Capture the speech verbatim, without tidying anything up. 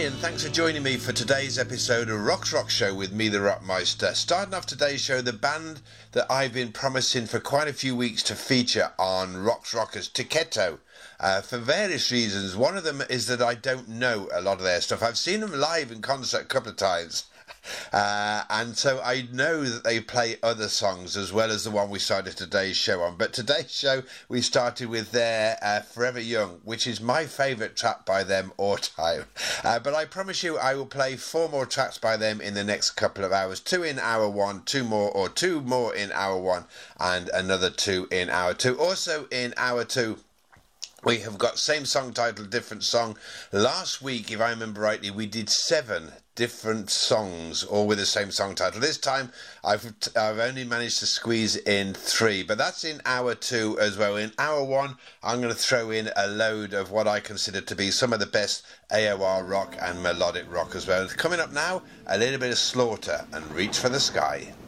And thanks for joining me for today's episode of Rock's Rock Show with me, the Rockmeister. Starting off today's show, the band that I've been promising for quite a few weeks to feature on Rock's Rockers, Tiketo. Uh, for various reasons. One of them is that I don't know a lot of their stuff. I've seen them live in concert a couple of times. Uh, and so I know that they play other songs as well as the one we started today's show on. But today's show we started with their uh, Forever Young, which is my favourite track by them all time. Uh, but I promise you I will play four more tracks by them in the next couple of hours. Two in hour one, two more, or two more in hour one, and another two in hour two. Also in hour two, we have got same song title, different song. Last week, if I remember rightly, we did seven different songs, all with the same song title. This time, I've I've only managed to squeeze in three, but that's in hour two as well. In hour one, I'm going to throw in a load of what I consider to be some of the best A O R rock and melodic rock as well. Coming up now, a little bit of Slaughter and Reach for the Sky.